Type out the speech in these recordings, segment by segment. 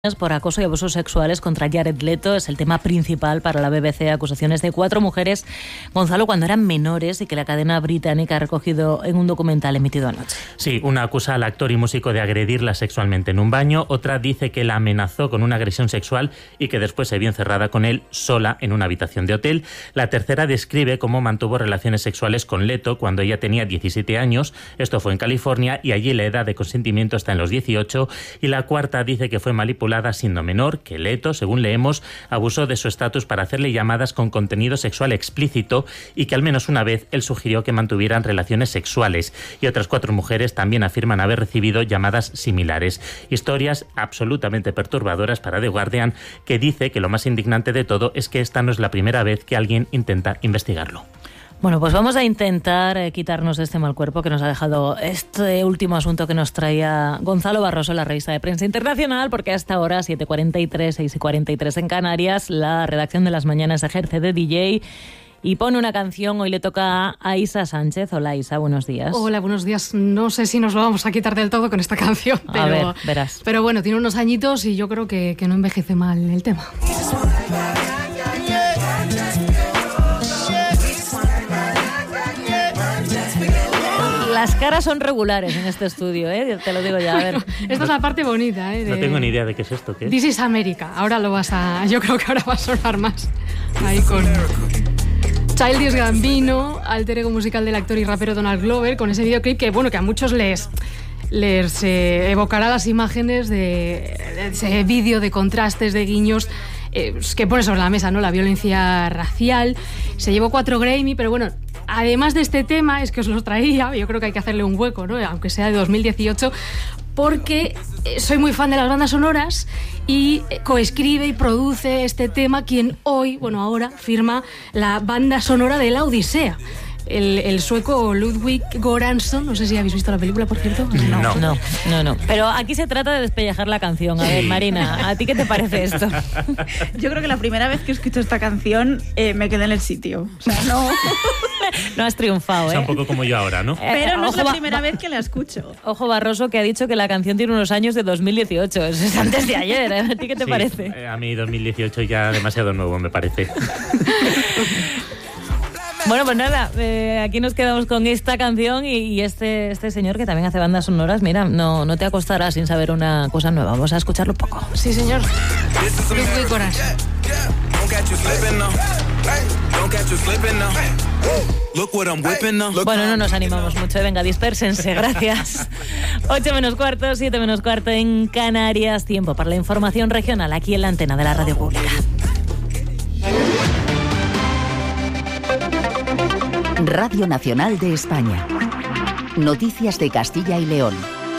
por acoso y abusos sexuales contra Jared Leto. Es el tema principal para la BBC. Acusaciones de 4 mujeres, Gonzalo, cuando eran menores y que la cadena británica ha recogido en un documental emitido anoche. Sí, una acusa al actor y músico de agredirla sexualmente en un baño. Otra dice que la amenazó con una agresión sexual y que después se vio encerrada con él sola en una habitación de hotel. La tercera describe cómo mantuvo relaciones sexuales con Leto cuando ella tenía 17 años. Esto fue en California y allí la edad de consentimiento está en los 18. Y la cuarta dice que fue manipulada siendo menor, que Leto, según leemos, abusó de su estatus para hacerle llamadas con contenido sexual explícito y que al menos una vez él sugirió que mantuvieran relaciones sexuales. Y otras 4 mujeres también afirman haber recibido llamadas similares. Historias absolutamente perturbadoras para The Guardian, que dice que lo más indignante de todo es que esta no es la primera vez que alguien intenta investigarlo. Bueno, pues vamos a intentar quitarnos este mal cuerpo que nos ha dejado este último asunto que nos traía Gonzalo Barroso, la revista de Prensa Internacional, porque a esta hora, 7:43, 6:43 en Canarias, la redacción de Las Mañanas ejerce de DJ y pone una canción. Hoy le toca a Isa Sánchez. Hola Isa, buenos días. Hola, buenos días. No sé si nos lo vamos a quitar del todo con esta canción, pero, a ver, verás. Pero bueno, tiene unos añitos y yo creo que no envejece mal el tema. Las caras son regulares en este estudio, te lo digo ya. A ver. Esta es la parte bonita. No tengo ni idea de qué es esto. ¿Qué es? This is America. Yo creo que ahora va a sonar más. Ahí con Childish Gambino, alter ego musical del actor y rapero Donald Glover, con ese videoclip que, bueno, que a muchos les evocará las imágenes de ese vídeo de contrastes, de guiños que pone sobre la mesa, ¿no? La violencia racial. Se llevó 4 Grammy, pero bueno, además de este tema, es que os los traía, yo creo que hay que hacerle un hueco, ¿no? Aunque sea de 2018, porque soy muy fan de las bandas sonoras y coescribe y produce este tema quien ahora firma la banda sonora de La Odisea. El sueco Ludwig Göransson, no sé si habéis visto la película, por cierto. No. Pero aquí se trata de despellejar la canción. A ver, Marina, ¿a ti qué te parece esto? Yo creo que la primera vez que escucho esta canción me quedé en el sitio. O sea, no has triunfado, O sea, un poco como yo ahora, ¿no? Pero no es la primera vez que la escucho. Ojo Barroso, que ha dicho que la canción tiene unos años de 2018. Eso es antes de ayer. ¿A ti qué te parece? A mí 2018 ya demasiado nuevo, me parece. Bueno, pues nada, aquí nos quedamos con esta canción y este señor que también hace bandas sonoras. Mira, no te acostarás sin saber una cosa nueva. Vamos a escucharlo un poco. Sí, señor. Ludwig Göransson. Bueno, no nos animamos mucho. Venga, dispérsense, gracias. 8:15, 7:15 en Canarias. Tiempo para la información regional aquí en la antena de la Radio Pública. Radio Nacional de España. Noticias de Castilla y León.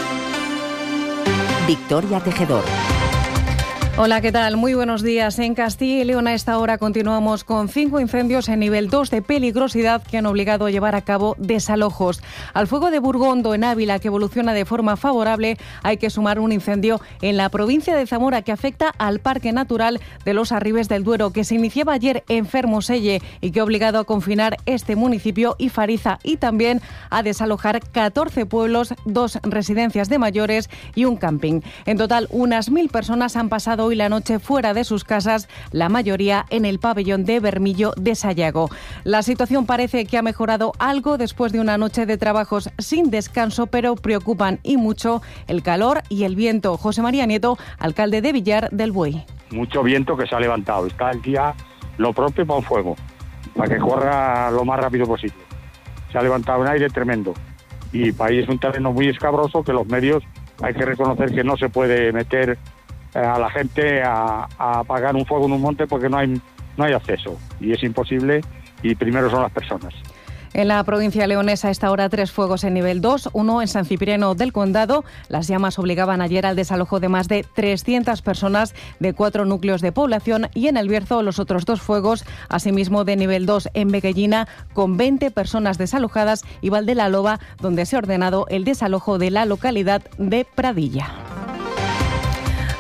Victoria Tejedor. Hola, ¿qué tal? Muy buenos días. En Castilla y León a esta hora continuamos con 5 incendios en nivel 2 de peligrosidad que han obligado a llevar a cabo desalojos. Al fuego de Burgondo, en Ávila, que evoluciona de forma favorable, hay que sumar un incendio en la provincia de Zamora que afecta al Parque Natural de los Arribes del Duero, que se iniciaba ayer en Fermoselle y que ha obligado a confinar este municipio y Fariza y también a desalojar 14 pueblos, 2 residencias de mayores y un camping. En total, unas 1.000 personas han pasado hoy la noche fuera de sus casas, la mayoría en el pabellón de Bermillo de Sayago. La situación parece que ha mejorado algo después de una noche de trabajos sin descanso, pero preocupan y mucho el calor y el viento. José María Nieto, alcalde de Villar del Buey. Mucho viento que se ha levantado. Está el día lo propio para un fuego, para que corra lo más rápido posible. Se ha levantado un aire tremendo y para ahí es un terreno muy escabroso que los medios hay que reconocer que no se puede meter a la gente a apagar un fuego en un monte porque no hay acceso y es imposible y primero son las personas. En la provincia leonesa a esta hora 3 fuegos en nivel 2, uno en San Cipriano del Condado. Las llamas obligaban ayer al desalojo de más de 300 personas de 4 núcleos de población y en El Bierzo los otros 2 fuegos, asimismo de nivel 2 en Beguellina, con 20 personas desalojadas y Valdelaloba, donde se ha ordenado el desalojo de la localidad de Pradilla.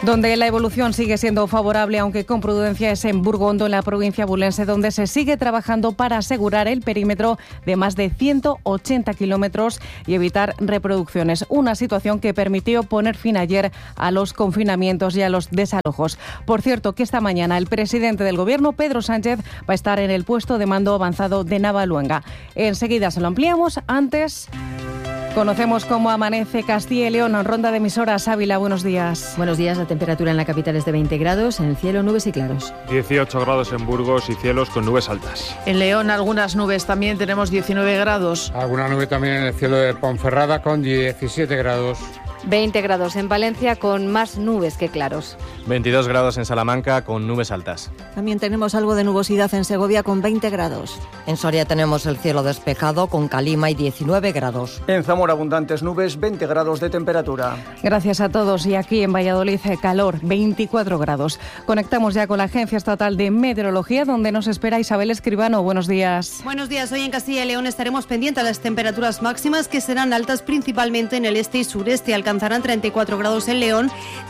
Donde la evolución sigue siendo favorable, aunque con prudencia, es en Burgondo, en la provincia bulense, donde se sigue trabajando para asegurar el perímetro de más de 180 kilómetros y evitar reproducciones. Una situación que permitió poner fin ayer a los confinamientos y a los desalojos. Por cierto, que esta mañana el presidente del Gobierno, Pedro Sánchez, va a estar en el puesto de mando avanzado de Navaluenga. Enseguida se lo ampliamos. Antes, conocemos cómo amanece Castilla y León. Ronda de emisoras. Ávila, buenos días. Buenos días. La temperatura en la capital es de 20 grados, en el cielo nubes y claros. 18 grados en Burgos y cielos con nubes altas. En León algunas nubes también, tenemos 19 grados. Alguna nube también en el cielo de Ponferrada con 17 grados. 20 grados en Palencia con más nubes que claros. 22 grados en Salamanca con nubes altas. También tenemos algo de nubosidad en Segovia con 20 grados. En Soria tenemos el cielo despejado con calima y 19 grados. En Zamora abundantes nubes, 20 grados de temperatura. Gracias a todos. Y aquí en Valladolid calor, 24 grados. Conectamos ya con la Agencia Estatal de Meteorología, donde nos espera Isabel Escribano. Buenos días. Buenos días. Hoy en Castilla y León estaremos pendientes de las temperaturas máximas, que serán altas principalmente en el este y sureste. Alcanzarán 34 grados en León,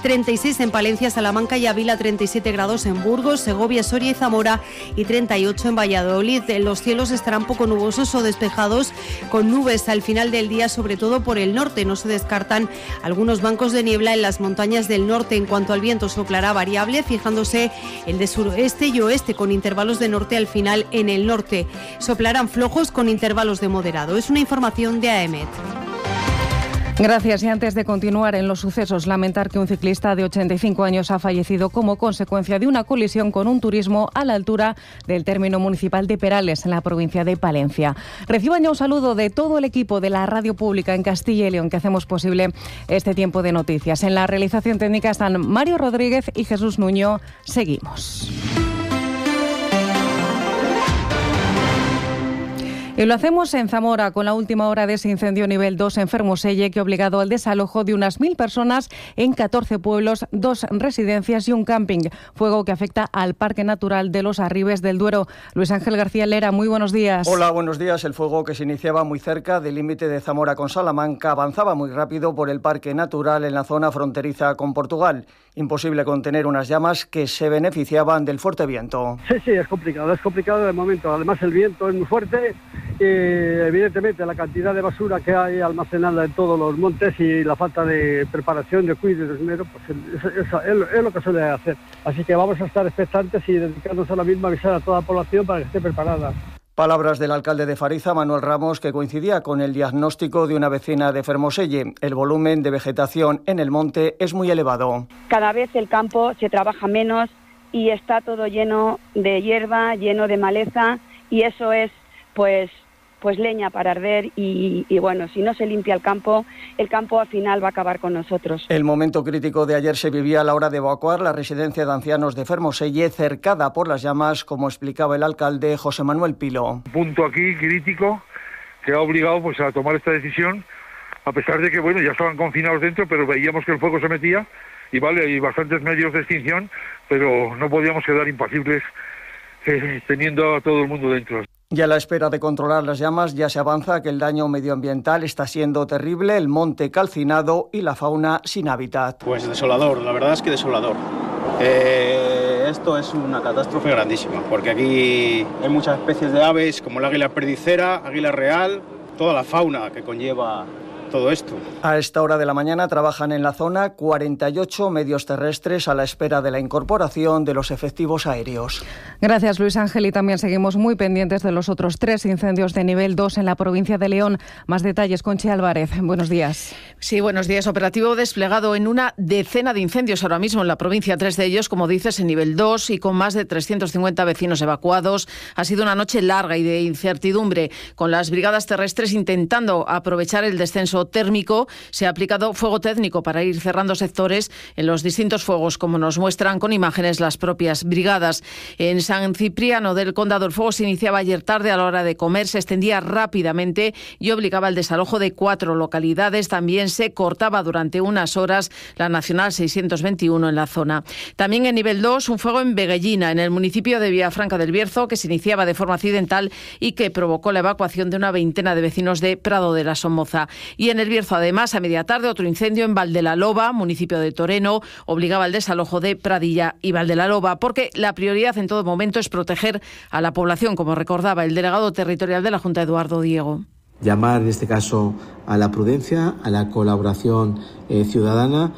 36 en Palencia, Salamanca y Ávila, 37 grados en Burgos, Segovia, Soria y Zamora y 38 en Valladolid. Los cielos estarán poco nubosos o despejados, con nubes al final del día, sobre todo por el norte. No se descartan algunos bancos de niebla en las montañas del norte. En cuanto al viento, soplará variable, fijándose el de suroeste y oeste, con intervalos de norte al final en el norte. Soplarán flojos con intervalos de moderado. Es una información de AEMET. Gracias. Y antes de continuar en los sucesos, lamentar que un ciclista de 85 años ha fallecido como consecuencia de una colisión con un turismo a la altura del término municipal de Perales, en la provincia de Palencia. Reciban ya un saludo de todo el equipo de la Radio Pública en Castilla y León, que hacemos posible este tiempo de noticias. En la realización técnica están Mario Rodríguez y Jesús Nuño. Seguimos. Y lo hacemos en Zamora, con la última hora de ese incendio nivel 2 en Fermoselle, que ha obligado al desalojo de unas 1.000 personas en 14 pueblos, 2 residencias y un camping. Fuego que afecta al Parque Natural de los Arribes del Duero. Luis Ángel García Lera, muy buenos días. Hola, buenos días. El fuego, que se iniciaba muy cerca del límite de Zamora con Salamanca, avanzaba muy rápido por el Parque Natural en la zona fronteriza con Portugal. Imposible contener unas llamas que se beneficiaban del fuerte viento. Sí, es complicado de momento. Además, el viento es muy fuerte y evidentemente la cantidad de basura que hay almacenada en todos los montes y la falta de preparación, de cuidado y de esmero, pues es lo que suele hacer. Así que vamos a estar expectantes y dedicarnos ahora mismo a avisar a toda la población para que esté preparada. Palabras del alcalde de Fariza, Manuel Ramos, que coincidía con el diagnóstico de una vecina de Fermoselle. El volumen de vegetación en el monte es muy elevado. Cada vez el campo se trabaja menos y está todo lleno de hierba, lleno de maleza, y eso es pues leña para arder y bueno, si no se limpia el campo al final va a acabar con nosotros. El momento crítico de ayer se vivía a la hora de evacuar la residencia de ancianos de Fermoselle, cercada por las llamas, como explicaba el alcalde José Manuel Pilo. Punto aquí crítico que ha obligado pues a tomar esta decisión, a pesar de que bueno, ya estaban confinados dentro, pero veíamos que el fuego se metía y vale, hay bastantes medios de extinción, pero no podíamos quedar impasibles teniendo a todo el mundo dentro. Y a la espera de controlar las llamas, ya se avanza que el daño medioambiental está siendo terrible, el monte calcinado y la fauna sin hábitat. Pues desolador, la verdad es que desolador. Esto es una catástrofe grandísima, porque aquí hay muchas especies de aves, como el águila perdicera, águila real, toda la fauna que conlleva todo esto. A esta hora de la mañana trabajan en la zona 48 medios terrestres a la espera de la incorporación de los efectivos aéreos. Gracias, Luis Ángel. Y también seguimos muy pendientes de los otros 3 incendios de nivel 2 en la provincia de León. Más detalles, Conchi Álvarez. Buenos días. Sí, buenos días. Operativo desplegado en una decena de incendios ahora mismo en la provincia. 3 de ellos, como dices, en nivel 2 y con más de 350 vecinos evacuados. Ha sido una noche larga y de incertidumbre, con las brigadas terrestres intentando aprovechar el descenso térmico. Se ha aplicado fuego técnico para ir cerrando sectores en los distintos fuegos, como nos muestran con imágenes las propias brigadas. En San Cipriano del Condado el fuego se iniciaba ayer tarde a la hora de comer, se extendía rápidamente y obligaba al desalojo de 4 localidades. También se cortaba durante unas horas la Nacional 621 en la zona. También en nivel 2, un fuego en Veguellina, en el municipio de Villafranca del Bierzo, que se iniciaba de forma accidental y que provocó la evacuación de una veintena de vecinos de Prado de la Somoza. Y en El Bierzo, además, a media tarde, otro incendio en Valdelaloba, municipio de Toreno, obligaba al desalojo de Pradilla y Valdelaloba, porque la prioridad en todo momento es proteger a la población, como recordaba el delegado territorial de la Junta, Eduardo Diego. Llamar en este caso a la prudencia, a la colaboración ciudadana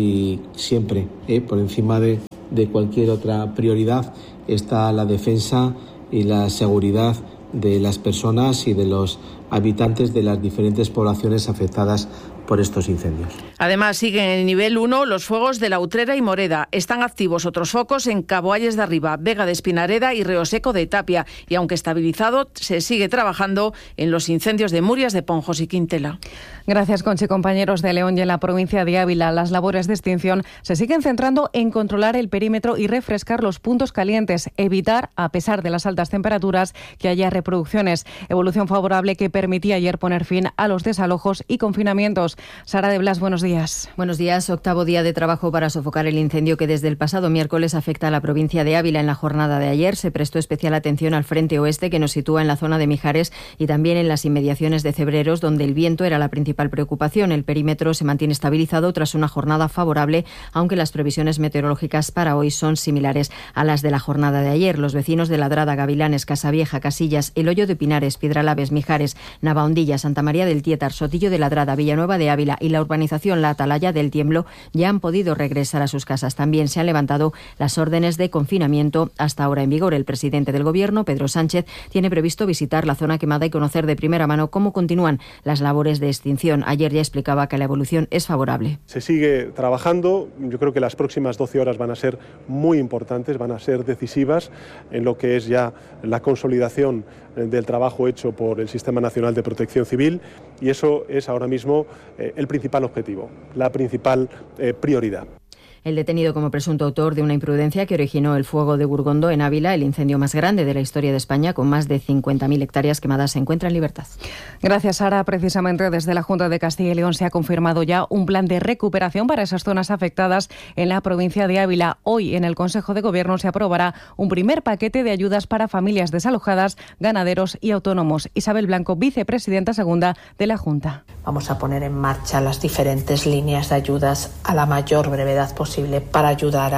y siempre, por encima de cualquier otra prioridad, está la defensa y la seguridad de las personas y de los habitantes de las diferentes poblaciones afectadas por estos incendios. Además, siguen en el nivel 1 los fuegos de La Utrera y Moreda. Están activos otros focos en Caboalles de Arriba, Vega de Espinareda y Río Seco de Tapia. Y aunque estabilizado, se sigue trabajando en los incendios de Murias, de Ponjos y Quintela. Gracias, Conchi. Compañeros de León y en la provincia de Ávila, las labores de extinción se siguen centrando en controlar el perímetro y refrescar los puntos calientes, evitar, a pesar de las altas temperaturas, que haya reproducciones. Evolución favorable que permitía ayer poner fin a los desalojos y confinamientos. Sara de Blas, buenos días. Buenos días. 8º día de trabajo para sofocar el incendio que desde el pasado miércoles afecta a la provincia de Ávila. En la jornada de ayer se prestó especial atención al frente oeste, que nos sitúa en la zona de Mijares y también en las inmediaciones de Cebreros, donde el viento era la principal preocupación. El perímetro se mantiene estabilizado tras una jornada favorable, aunque las previsiones meteorológicas para hoy son similares a las de la jornada de ayer. Los vecinos de Ladrada, Gavilanes, Casavieja, Casillas, El Hoyo de Pinares, Piedralaves, Mijares, Navahondilla, Santa María del Tietar, Sotillo de Ladrada, Villanueva de Ávila y la urbanización La Atalaya del Tiemblo ya han podido regresar a sus casas. También se han levantado las órdenes de confinamiento hasta ahora en vigor. El presidente del Gobierno, Pedro Sánchez, tiene previsto visitar la zona quemada y conocer de primera mano cómo continúan las labores de extinción. Ayer ya explicaba que la evolución es favorable. Se sigue trabajando. Yo creo que las próximas 12 horas van a ser muy importantes, van a ser decisivas en lo que es ya la consolidación del trabajo hecho por el Sistema Nacional de Protección Civil, y eso es ahora mismo el principal objetivo, la principal prioridad. El detenido como presunto autor de una imprudencia que originó el fuego de Burgondo en Ávila, el incendio más grande de la historia de España, con más de 50.000 hectáreas quemadas, se encuentra en libertad. Gracias, Sara. Precisamente desde la Junta de Castilla y León se ha confirmado ya un plan de recuperación para esas zonas afectadas en la provincia de Ávila. Hoy en el Consejo de Gobierno se aprobará un primer paquete de ayudas para familias desalojadas, ganaderos y autónomos. Isabel Blanco, vicepresidenta segunda de la Junta. Vamos a poner en marcha las diferentes líneas de ayudas a la mayor brevedad posible para ayudar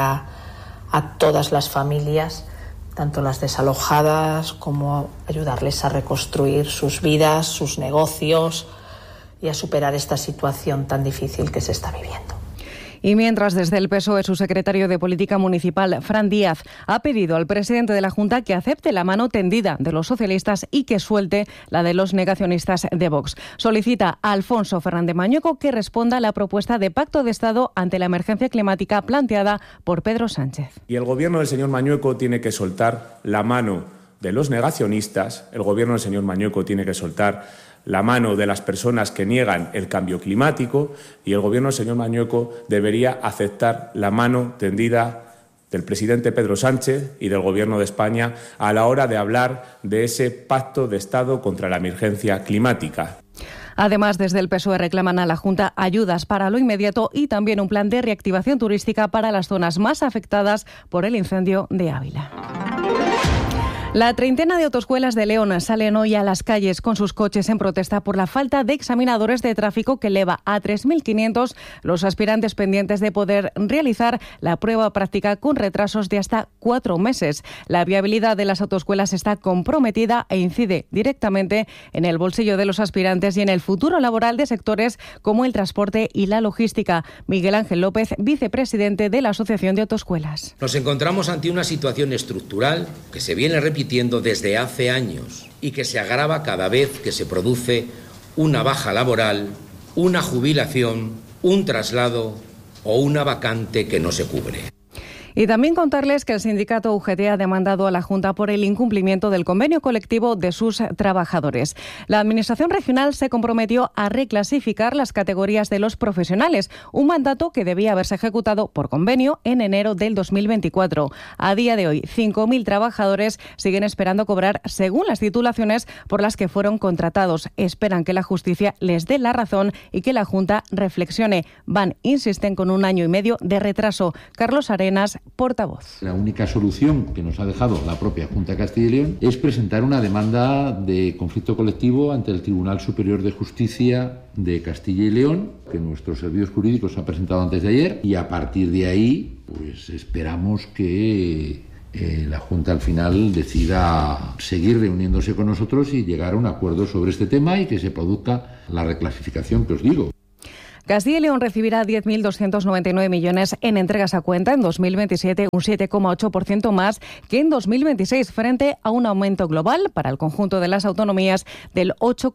a todas las familias, tanto las desalojadas como ayudarles a reconstruir sus vidas, sus negocios y a superar esta situación tan difícil que se está viviendo. Y mientras, desde el PSOE, su secretario de Política Municipal, Fran Díaz, ha pedido al presidente de la Junta que acepte la mano tendida de los socialistas y que suelte la de los negacionistas de Vox. Solicita a Alfonso Fernández Mañueco que responda a la propuesta de pacto de Estado ante la emergencia climática planteada por Pedro Sánchez. Y el gobierno del señor Mañueco tiene que soltar la mano de los negacionistas, el gobierno del señor Mañueco tiene que soltar la mano de las personas que niegan el cambio climático, y el gobierno del señor Mañueco debería aceptar la mano tendida del presidente Pedro Sánchez y del Gobierno de España a la hora de hablar de ese pacto de Estado contra la emergencia climática. Además, desde el PSOE reclaman a la Junta ayudas para lo inmediato y también un plan de reactivación turística para las zonas más afectadas por el incendio de Ávila. La treintena de autoescuelas de León salen hoy a las calles con sus coches en protesta por la falta de examinadores de tráfico que eleva a 3.500 los aspirantes pendientes de poder realizar la prueba práctica con retrasos de hasta 4 meses. La viabilidad de las autoescuelas está comprometida e incide directamente en el bolsillo de los aspirantes y en el futuro laboral de sectores como el transporte y la logística. Miguel Ángel López, vicepresidente de la Asociación de Autoescuelas. Nos encontramos ante una situación estructural que se viene repitiendo desde hace años y que se agrava cada vez que se produce una baja laboral, una jubilación, un traslado o una vacante que no se cubre. Y también contarles que el sindicato UGT ha demandado a la Junta por el incumplimiento del convenio colectivo de sus trabajadores. La Administración regional se comprometió a reclasificar las categorías de los profesionales, un mandato que debía haberse ejecutado por convenio en enero del 2024. A día de hoy, 5.000 trabajadores siguen esperando cobrar según las titulaciones por las que fueron contratados. Esperan que la justicia les dé la razón y que la Junta reflexione. Insisten con 1 año y medio de retraso. Carlos Arenas, portavoz. La única solución que nos ha dejado la propia Junta de Castilla y León es presentar una demanda de conflicto colectivo ante el Tribunal Superior de Justicia de Castilla y León, que nuestros servicios jurídicos han presentado antes de ayer, y a partir de ahí pues esperamos que la Junta al final decida seguir reuniéndose con nosotros y llegar a un acuerdo sobre este tema y que se produzca la reclasificación que os digo. Castilla y León recibirá 10.299 millones en entregas a cuenta en 2027, un 7,8% más que en 2026, frente a un aumento global para el conjunto de las autonomías del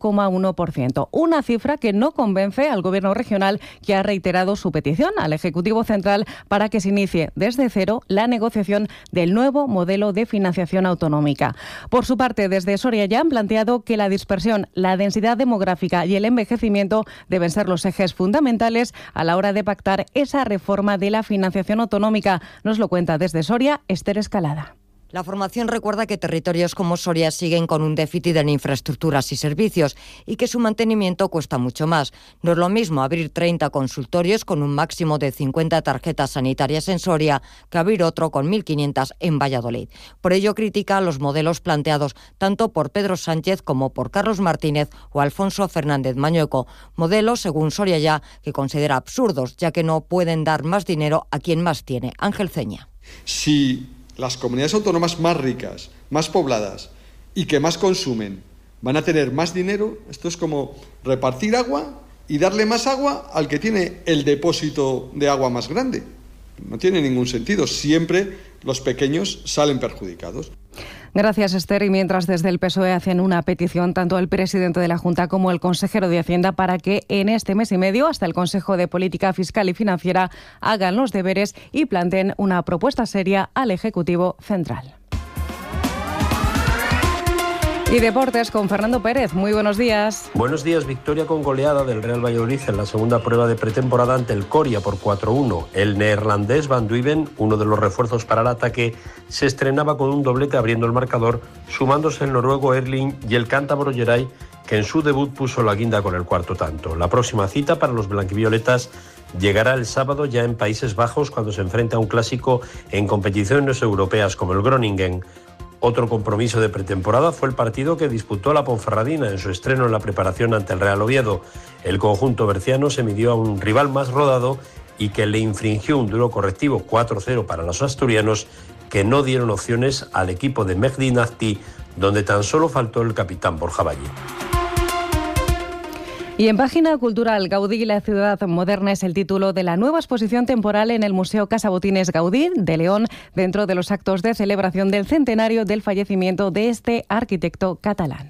8,1%. Una cifra que no convence al Gobierno regional, que ha reiterado su petición al Ejecutivo Central para que se inicie desde cero la negociación del nuevo modelo de financiación autonómica. Por su parte, desde Soria ya han planteado que la dispersión, la densidad demográfica y el envejecimiento deben ser los ejes fundamentales a la hora de pactar esa reforma de la financiación autonómica. Nos lo cuenta desde Soria Esther Escalada. La formación recuerda que territorios como Soria siguen con un déficit en infraestructuras y servicios y que su mantenimiento cuesta mucho más. No es lo mismo abrir 30 consultorios con un máximo de 50 tarjetas sanitarias en Soria que abrir otro con 1.500 en Valladolid. Por ello critica los modelos planteados tanto por Pedro Sánchez como por Carlos Martínez o Alfonso Fernández Mañueco. Modelos, según Soria ya, que considera absurdos, ya que no pueden dar más dinero a quien más tiene. Ángel Ceña. Si las comunidades autónomas más ricas, más pobladas y que más consumen van a tener más dinero, esto es como repartir agua y darle más agua al que tiene el depósito de agua más grande. No tiene ningún sentido. Siempre los pequeños salen perjudicados. Gracias, Esther. Y mientras desde el PSOE hacen una petición tanto el presidente de la Junta como el consejero de Hacienda para que en este mes y medio, hasta el Consejo de Política Fiscal y Financiera, hagan los deberes y planteen una propuesta seria al Ejecutivo Central. Y deportes con Fernando Pérez. Muy buenos días. Buenos días. Victoria con goleada del Real Valladolid en la segunda prueba de pretemporada ante el Coria por 4-1. El neerlandés Van Duiven, uno de los refuerzos para el ataque, se estrenaba con un doblete abriendo el marcador, sumándose el noruego Erling y el cántabro Geray, que en su debut puso la guinda con el cuarto tanto. La próxima cita para los blanquivioletas llegará el sábado ya en Países Bajos, cuando se enfrenta a un clásico en competiciones europeas como el Groningen. Otro compromiso de pretemporada fue el partido que disputó la Ponferradina en su estreno en la preparación ante el Real Oviedo. El conjunto berciano se midió a un rival más rodado y que le infringió un duro correctivo 4-0 para los asturianos, que no dieron opciones al equipo de Mehdi Nafti, donde tan solo faltó el capitán Borja Valle. Y en página cultural, Gaudí y la ciudad moderna es el título de la nueva exposición temporal en el Museo Casa Botines Gaudí de León, dentro de los actos de celebración del centenario del fallecimiento de este arquitecto catalán.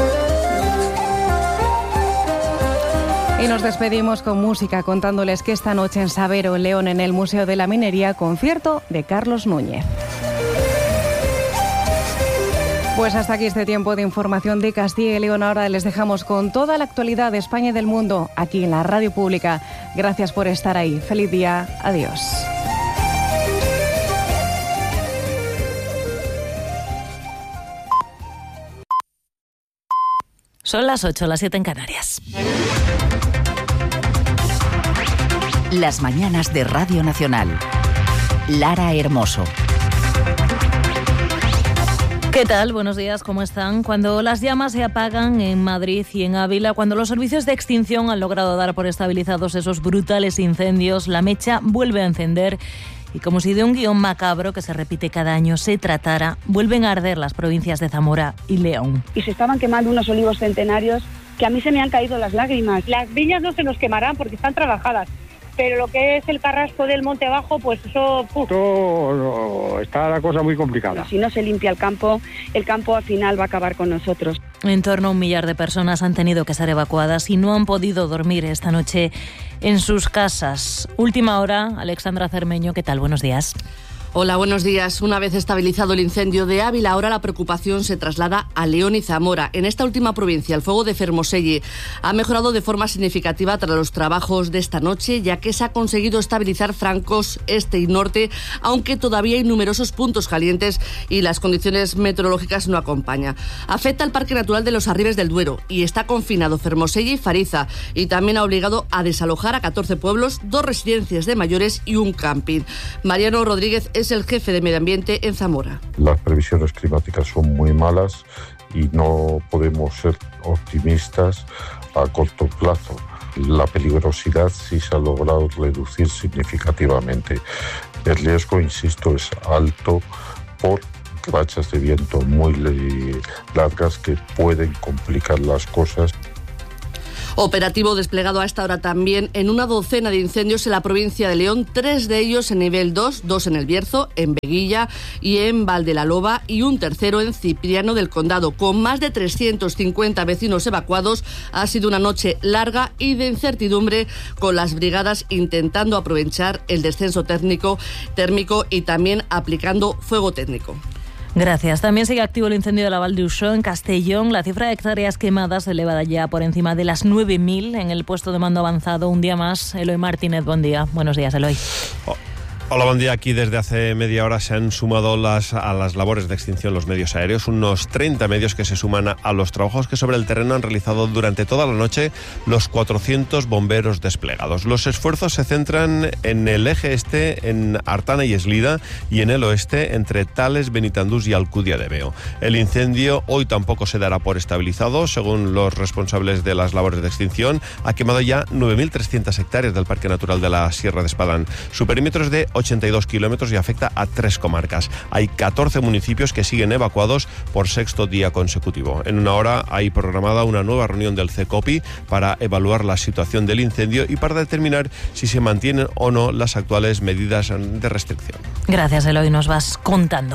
Y nos despedimos con música, contándoles que esta noche en Sabero, en León, en el Museo de la Minería, concierto de Carlos Núñez. Pues hasta aquí este tiempo de información de Castilla y León. Ahora les dejamos con toda la actualidad de España y del mundo aquí en la Radio Pública. Gracias por estar ahí. Feliz día. Adiós. Son las 8, las 7 en Canarias. Las mañanas de Radio Nacional. Lara Hermoso. ¿Qué tal? Buenos días, ¿cómo están? Cuando las llamas se apagan en Madrid y en Ávila, cuando los servicios de extinción han logrado dar por estabilizados esos brutales incendios, la mecha vuelve a encender y, como si de un guión macabro que se repite cada año se tratara, vuelven a arder las provincias de Zamora y León. Y se estaban quemando unos olivos centenarios que a mí se me han caído las lágrimas. Las viñas no se nos quemarán porque están trabajadas, pero lo que es el carrasco del monte abajo, pues eso... Está la cosa muy complicada. Si no se limpia el campo al final va a acabar con nosotros. En torno a 1 millar de personas han tenido que ser evacuadas y no han podido dormir esta noche en sus casas. Última hora, Alexandra Cermeño, ¿qué tal? Buenos días. Hola, buenos días. Una vez estabilizado el incendio de Ávila, ahora la preocupación se traslada a León y Zamora. En esta última provincia, el fuego de Fermoselle ha mejorado de forma significativa tras los trabajos de esta noche, ya que se ha conseguido estabilizar francos este y norte, aunque todavía hay numerosos puntos calientes y las condiciones meteorológicas no acompañan. Afecta al Parque Natural de los Arribes del Duero y está confinado Fermoselle y Fariza, y también ha obligado a desalojar a 14 pueblos, 2 residencias de mayores y un camping. Mariano Rodríguez es el jefe de Medio Ambiente en Zamora. Las previsiones climáticas son muy malas y no podemos ser optimistas a corto plazo. La peligrosidad sí se ha logrado reducir significativamente. El riesgo, insisto, es alto por rachas de viento muy largas que pueden complicar las cosas. Operativo desplegado a esta hora también en una docena de incendios en la provincia de León, 3 de ellos en nivel 2, 2 en El Bierzo, en Veguilla y en Valdelaloba y un tercero en Cipriano del Condado. Con más de 350 vecinos evacuados, ha sido una noche larga y de incertidumbre, con las brigadas intentando aprovechar el descenso térmico y también aplicando fuego técnico. Gracias. También sigue activo el incendio de la Val d'Uixó en Castellón. La cifra de hectáreas quemadas se eleva ya por encima de las 9.000 en el puesto de mando avanzado. Un día más, Eloy Martínez, buen día. Buenos días, Eloy. Hola, buen día. Aquí desde hace media hora se han sumado a las labores de extinción los medios aéreos, unos 30 medios que se suman a los trabajos que sobre el terreno han realizado durante toda la noche los 400 bomberos desplegados. Los esfuerzos se centran en el eje este, en Artana y Eslida, y en el oeste, entre Tales, Benitandús y Alcudia de Veo. El incendio hoy tampoco se dará por estabilizado. Según los responsables de las labores de extinción, ha quemado ya 9.300 hectáreas del Parque Natural de la Sierra de Espadán. Su perímetro es de 82 kilómetros y afecta a 3 comarcas. Hay 14 municipios que siguen evacuados por sexto día consecutivo. En una hora hay programada una nueva reunión del CECOPI para evaluar la situación del incendio y para determinar si se mantienen o no las actuales medidas de restricción. Gracias, Eloy, nos vas contando.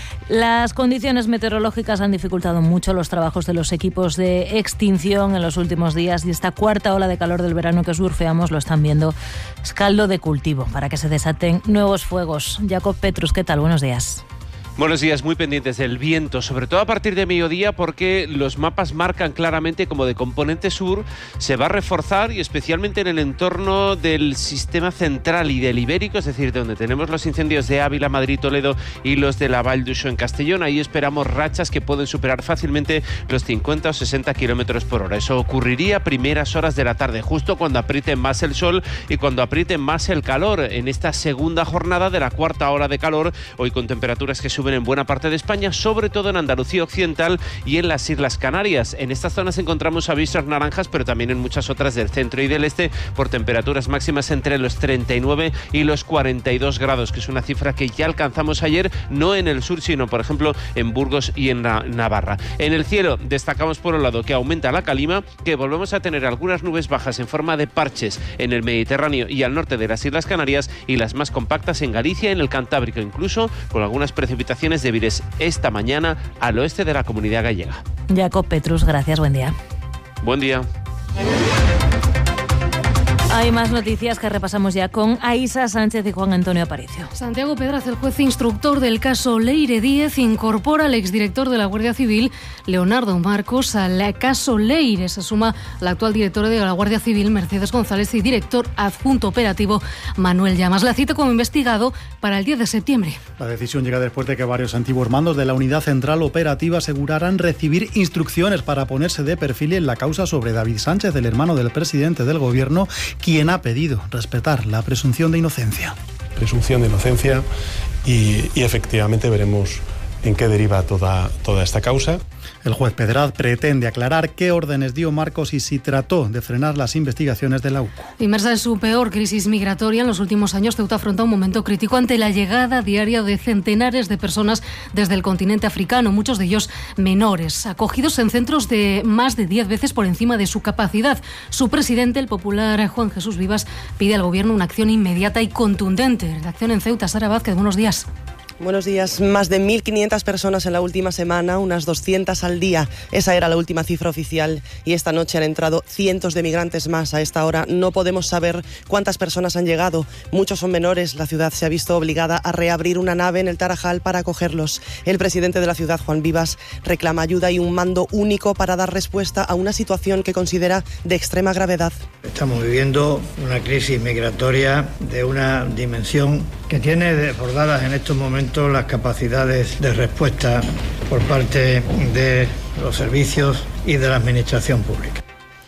Las condiciones meteorológicas han dificultado mucho los trabajos de los equipos de extinción en los últimos días, y esta cuarta ola de calor del verano que surfeamos, lo están viendo, es caldo de cultivo para que se desaten nuevos fuegos. Jacob Petrus, ¿qué tal? Buenos días. Buenos días, muy pendientes del viento, sobre todo a partir de mediodía, porque los mapas marcan claramente como de componente sur se va a reforzar, y especialmente en el entorno del sistema central y del Ibérico, es decir, donde tenemos los incendios de Ávila, Madrid, Toledo y los de la Val d'Uixó en Castellón. Ahí esperamos rachas que pueden superar fácilmente los 50 o 60 kilómetros por hora. Eso ocurriría a primeras horas de la tarde, justo cuando apriete más el sol y cuando apriete más el calor en esta segunda jornada de la cuarta ola de calor, hoy con temperaturas que suben en buena parte de España, sobre todo en Andalucía Occidental y en las Islas Canarias. En estas zonas encontramos avisos naranjas, pero también en muchas otras del centro y del este, por temperaturas máximas entre los 39 y los 42 grados, que es una cifra que ya alcanzamos ayer, no en el sur, sino por ejemplo en Burgos y en Navarra. En el cielo destacamos por un lado que aumenta la calima, que volvemos a tener algunas nubes bajas en forma de parches en el Mediterráneo y al norte de las Islas Canarias, y las más compactas en Galicia y en el Cantábrico, incluso con algunas precipitaciones débiles esta mañana al oeste de la Comunidad Gallega. Jacob Petrus, gracias, buen día. Buen día. Hay más noticias que repasamos ya con Aísa Sánchez y Juan Antonio Aparicio. Santiago Pedraz, el juez instructor del caso Leire Díez, incorpora al exdirector de la Guardia Civil, Leonardo Marcos, al caso Leire. Se suma la actual directora de la Guardia Civil, Mercedes González, y director adjunto operativo, Manuel Llamas. La cita como investigado para el 10 de septiembre. La decisión llega después de que varios antiguos mandos de la Unidad Central Operativa aseguraran recibir instrucciones para ponerse de perfil en la causa sobre David Sánchez, el hermano del presidente del Gobierno, quien ha pedido respetar la presunción de inocencia. Presunción de inocencia y efectivamente veremos en qué deriva toda esta causa. El juez Pedraz pretende aclarar qué órdenes dio Marcos y si trató de frenar las investigaciones de la UCO. Inmersa en su peor crisis migratoria, en los últimos años Ceuta afronta un momento crítico ante la llegada diaria de centenares de personas desde el continente africano, muchos de ellos menores, acogidos en centros de más de 10 veces por encima de su capacidad. Su presidente, el popular Juan Jesús Vivas, pide al Gobierno una acción inmediata y contundente. Redacción en Ceuta, Sara Vázquez, buenos días. Buenos días. Más de 1.500 personas en la última semana, unas 200 al día. Esa era la última cifra oficial, y esta noche han entrado cientos de migrantes más. A esta hora no podemos saber cuántas personas han llegado. Muchos son menores. La ciudad se ha visto obligada a reabrir una nave en el Tarajal para acogerlos. El presidente de la ciudad, Juan Vivas, reclama ayuda y un mando único para dar respuesta a una situación que considera de extrema gravedad. Estamos viviendo una crisis migratoria de una dimensión que tiene desbordadas en estos momentos las capacidades de respuesta por parte de los servicios y de la administración pública.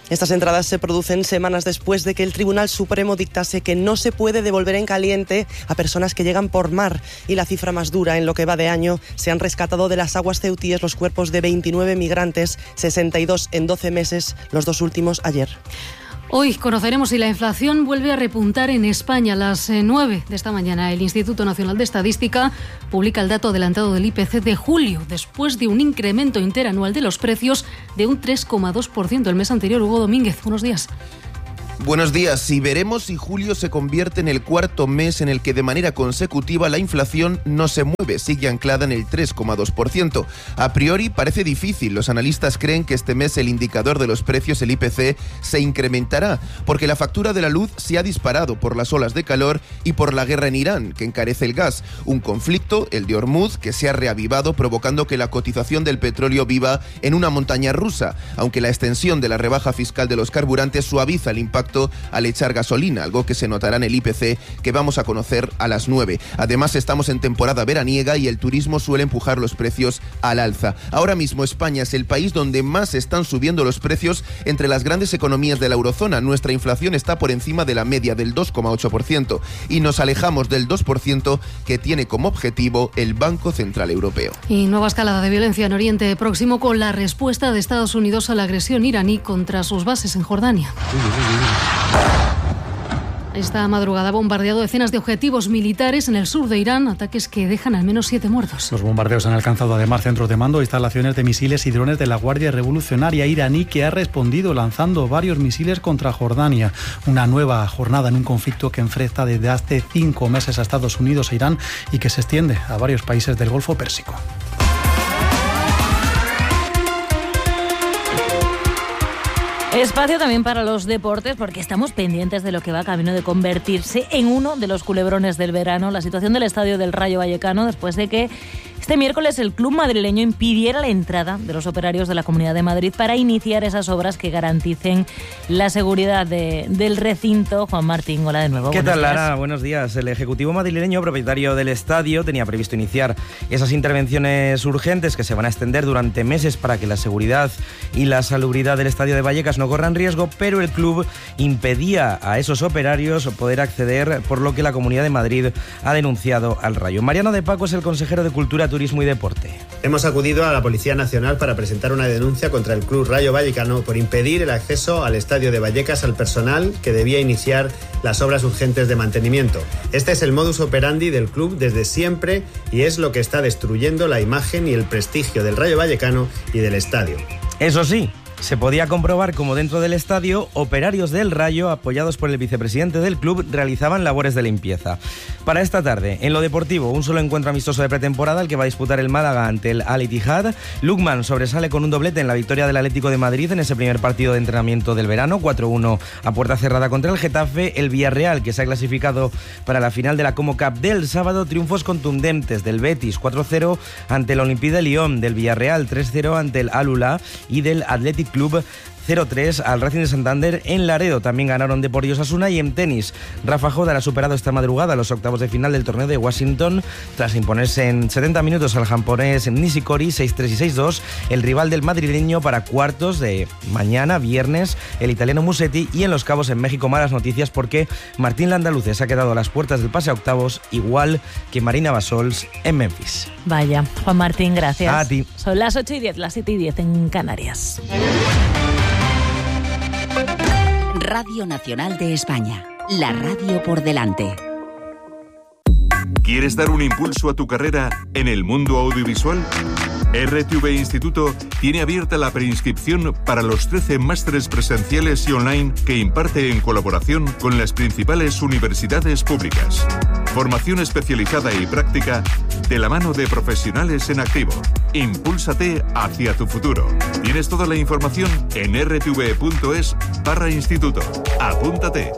Estas entradas se producen semanas después de que el Tribunal Supremo dictase que no se puede devolver en caliente a personas que llegan por mar. Y la cifra más dura, en lo que va de año, se han rescatado de las aguas ceutíes los cuerpos de 29 migrantes, 62 en 12 meses, los 2 últimos ayer. Hoy conoceremos si la inflación vuelve a repuntar en España. A las 9 de esta mañana, el Instituto Nacional de Estadística publica el dato adelantado del IPC de julio, después de un incremento interanual de los precios de un 3,2% el mes anterior. Hugo Domínguez, buenos días. Buenos días. Y veremos si julio se convierte en el cuarto mes en el que de manera consecutiva la inflación no se mueve, sigue anclada en el 3,2%. A priori parece difícil. Los analistas creen que este mes el indicador de los precios, el IPC, se incrementará, porque la factura de la luz se ha disparado por las olas de calor y por la guerra en Irán, que encarece el gas. Un conflicto, el de Hormuz, que se ha reavivado, provocando que la cotización del petróleo viva en una montaña rusa, aunque la extensión de la rebaja fiscal de los carburantes suaviza el impacto al echar gasolina, algo que se notará en el IPC que vamos a conocer a las 9. Además, estamos en temporada veraniega y el turismo suele empujar los precios al alza. Ahora mismo España es el país donde más están subiendo los precios entre las grandes economías de la eurozona. Nuestra inflación está por encima de la media del 2,8% y nos alejamos del 2% que tiene como objetivo el Banco Central Europeo. Y nueva escalada de violencia en Oriente Próximo con la respuesta de Estados Unidos a la agresión iraní contra sus bases en Jordania. Esta madrugada ha bombardeado decenas de objetivos militares en el sur de Irán, ataques que dejan al menos 7 muertos. Los bombardeos han alcanzado además centros de mando e instalaciones de misiles y drones de la Guardia Revolucionaria iraní, que ha respondido lanzando varios misiles contra Jordania. Una nueva jornada en un conflicto que enfrenta desde hace 5 meses a Estados Unidos e Irán y que se extiende a varios países del Golfo Pérsico. Espacio también para los deportes, porque estamos pendientes de lo que va camino de convertirse en uno de los culebrones del verano, la situación del estadio del Rayo Vallecano, después de que este miércoles el club madrileño impidiera la entrada de los operarios de la Comunidad de Madrid para iniciar esas obras que garanticen la seguridad del recinto. Juan Martín, hola de nuevo. ¿Qué tal, Lara? Buenos días. El Ejecutivo madrileño, propietario del estadio, tenía previsto iniciar esas intervenciones urgentes que se van a extender durante meses para que la seguridad y la salubridad del estadio de Vallecas no corran riesgo, pero el club impedía a esos operarios poder acceder, por lo que la Comunidad de Madrid ha denunciado al Rayo. Mariano de Paco es el consejero de Cultura, Turismo y Deporte. Hemos acudido a la Policía Nacional para presentar una denuncia contra el Club Rayo Vallecano por impedir el acceso al estadio de Vallecas al personal que debía iniciar las obras urgentes de mantenimiento. Este es el modus operandi del club desde siempre y es lo que está destruyendo la imagen y el prestigio del Rayo Vallecano y del estadio. Eso sí, se podía comprobar como dentro del estadio, operarios del Rayo, apoyados por el vicepresidente del club, realizaban labores de limpieza. Para esta tarde, en lo deportivo, un solo encuentro amistoso de pretemporada, el que va a disputar el Málaga ante el Al-Ittihad. Lukman sobresale con un doblete en la victoria del Atlético de Madrid en ese primer partido de entrenamiento del verano, 4-1 a puerta cerrada contra el Getafe. El Villarreal, que se ha clasificado para la final de la Como Cup del sábado, triunfos contundentes del Betis, 4-0 ante el Olympique de Lyon, del Villarreal 3-0 ante el Al-Ula y del Athletic Club 0-3 al Racing de Santander en Laredo. También ganaron Depor y Osasuna. Y en tenis, Rafa Nadal ha superado esta madrugada los octavos de final del torneo de Washington tras imponerse en 70 minutos al japonés Nishikori 6-3 y 6-2, el rival del madrileño para cuartos de mañana, viernes, el italiano Musetti. Y en Los Cabos, en México, malas noticias porque Martín Landaluce se ha quedado a las puertas del pase a octavos, igual que Marina Basols en Memphis. Vaya, Juan Martín, gracias. A ti. Son las 8:10, las 7:10 en Canarias. Radio Nacional de España, la radio por delante. ¿Quieres dar un impulso a tu carrera en el mundo audiovisual? RTV Instituto tiene abierta la preinscripción para los 13 másteres presenciales y online que imparte en colaboración con las principales universidades públicas. Formación especializada y práctica de la mano de profesionales en activo. Impúlsate hacia tu futuro. Tienes toda la información en rtv.es/instituto. Apúntate.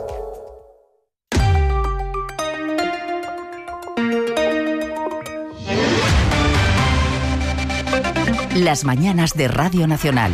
Las mañanas de Radio Nacional.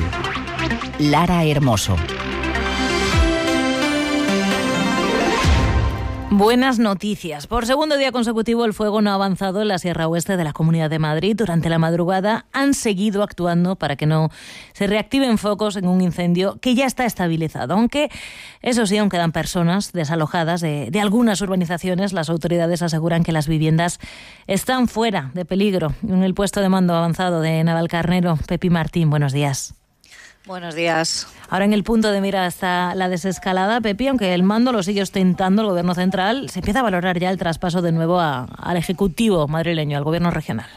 Lara Hermoso. Buenas noticias. Por segundo día consecutivo el fuego no ha avanzado en la Sierra Oeste de la Comunidad de Madrid. Durante la madrugada han seguido actuando para que no se reactiven focos en un incendio que ya está estabilizado. Aunque, eso sí, aún quedan personas desalojadas de algunas urbanizaciones. Las autoridades aseguran que las viviendas están fuera de peligro. En el puesto de mando avanzado de Navalcarnero, Pepi Martín, buenos días. Buenos días. Ahora en el punto de mira está la desescalada, Pepi, aunque el mando lo sigue ostentando el Gobierno central, se empieza a valorar ya el traspaso de nuevo al Ejecutivo madrileño, al Gobierno regional.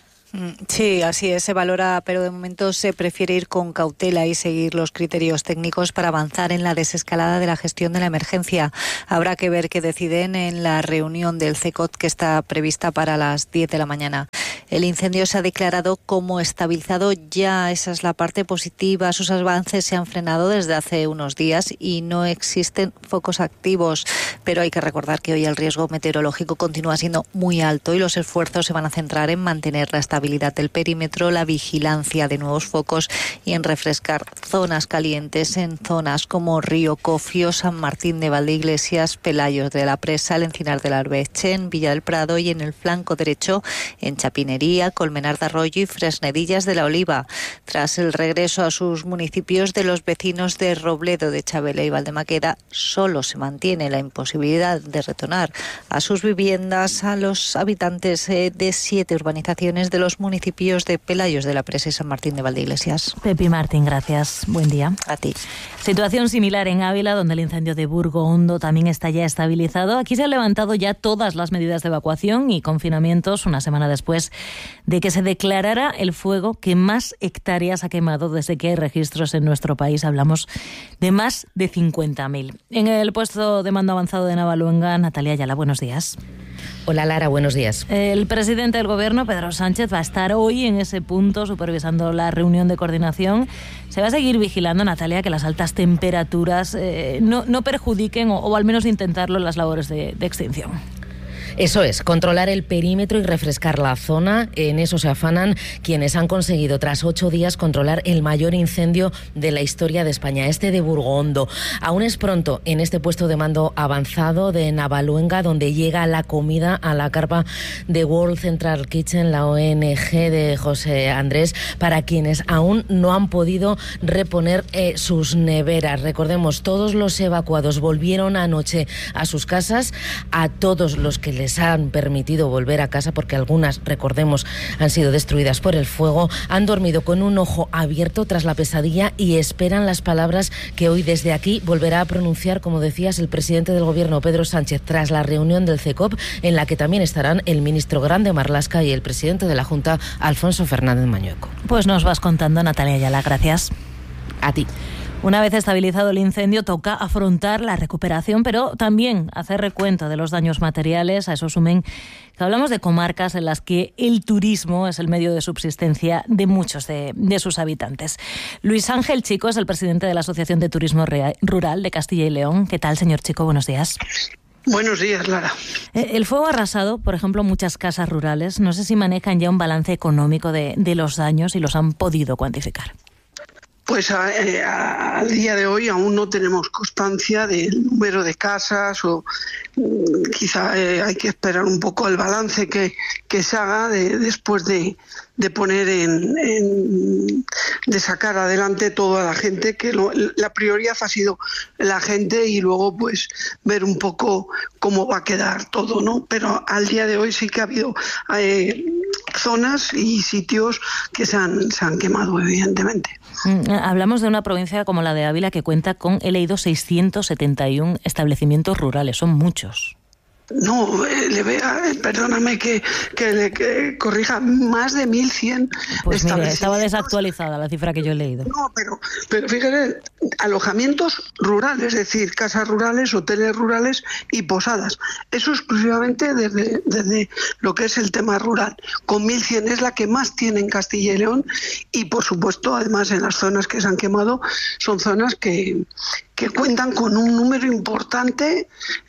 Sí, así es, se valora, pero de momento se prefiere ir con cautela y seguir los criterios técnicos para avanzar en la desescalada de la gestión de la emergencia. Habrá que ver qué deciden en la reunión del CECOT que está prevista para las 10 de la mañana. El incendio se ha declarado como estabilizado ya, esa es la parte positiva. Sus avances se han frenado desde hace unos días y no existen focos activos, pero hay que recordar que hoy el riesgo meteorológico continúa siendo muy alto y los esfuerzos se van a centrar en mantener la estabilidad del perímetro, la vigilancia de nuevos focos y en refrescar zonas calientes en zonas como Río Cofio, San Martín de Valdeiglesias, Pelayos de la Presa, el Encinar del Arbeche, en Villa del Prado y en el flanco derecho en Chapinería, Colmenar de Arroyo y Fresnedillas de la Oliva. Tras el regreso a sus municipios de los vecinos de Robledo, de Chabela y Valdemaqueda, solo se mantiene la imposibilidad de retornar a sus viviendas a los habitantes de 7 urbanizaciones de los municipios de Pelayos de la Presa y San Martín de Valdeiglesias. Pepi Martín, gracias. Buen día. A ti. Situación similar en Ávila, donde el incendio de Burgo Hondo también está ya estabilizado. Aquí se han levantado ya todas las medidas de evacuación y confinamientos una semana después de que se declarara el fuego que más hectáreas ha quemado desde que hay registros en nuestro país. Hablamos de más de 50.000. En el puesto de mando avanzado de Navaluenga, Natalia Ayala, buenos días. Hola Lara, buenos días. El presidente del Gobierno, Pedro Sánchez, va a estar hoy en ese punto supervisando la reunión de coordinación. Se va a seguir vigilando, Natalia, que las altas temperaturas no perjudiquen o al menos intentarlo en las labores de extinción. Eso es, controlar el perímetro y refrescar la zona. En eso se afanan quienes han conseguido, tras 8 días, controlar el mayor incendio de la historia de España, este de Burgo Hondo. Aún es pronto en este puesto de mando avanzado de Navaluenga, donde llega la comida a la carpa de World Central Kitchen, la ONG de José Andrés, para quienes aún no han podido reponer sus neveras. Recordemos, todos los evacuados volvieron anoche a sus casas. A todos los que les han permitido volver a casa, porque algunas, recordemos, han sido destruidas por el fuego, han dormido con un ojo abierto tras la pesadilla y esperan las palabras que hoy desde aquí volverá a pronunciar, como decías, el presidente del Gobierno, Pedro Sánchez, tras la reunión del CECOP, en la que también estarán el ministro Grande Marlaska y el presidente de la Junta, Alfonso Fernández Mañueco. Pues nos vas contando, Natalia Ayala, gracias. A ti. Una vez estabilizado el incendio, toca afrontar la recuperación, pero también hacer recuento de los daños materiales. A eso sumen que hablamos de comarcas en las que el turismo es el medio de subsistencia de muchos de sus habitantes. Luis Ángel Chico es el presidente de la Asociación de Turismo Rural de Castilla y León. ¿Qué tal, señor Chico? Buenos días. Buenos días, Lara. El fuego ha arrasado, por ejemplo, muchas casas rurales. No sé si manejan ya un balance económico de los daños y los han podido cuantificar. Pues al día de hoy aún no tenemos constancia del número de casas o quizá hay que esperar un poco el balance que se haga después de poner de sacar adelante toda la gente, que la prioridad ha sido la gente y luego pues ver un poco cómo va a quedar todo, ¿no? Pero al día de hoy sí que ha habido zonas y sitios que se han quemado, evidentemente. Hablamos de una provincia como la de Ávila que cuenta con, he leído, 671 establecimientos rurales. Son muchos. No, perdóname que corrija, más de 1.100 pues mire, estaba desactualizada la cifra que yo he leído. No, pero fíjate, alojamientos rurales, es decir, casas rurales, hoteles rurales y posadas. Eso exclusivamente desde lo que es el tema rural. Con 1.100 es la que más tiene en Castilla y León y, por supuesto, además en las zonas que se han quemado, son zonas que cuentan con un número importante